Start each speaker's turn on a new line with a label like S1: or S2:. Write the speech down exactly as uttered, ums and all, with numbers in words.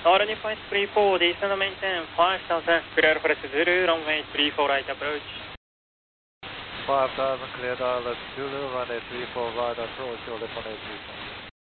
S1: Order point three four, descend and maintain five thousand, clear for Zulu, runway three four right approach.
S2: five thousand, clear dial Zulu, runway three four right approach, order point three four.